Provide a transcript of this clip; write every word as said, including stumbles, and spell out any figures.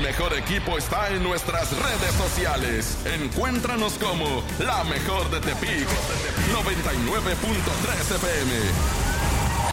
mejor equipo está en nuestras redes sociales. Encuéntranos como La Mejor de Tepic, noventa y nueve punto tres F M.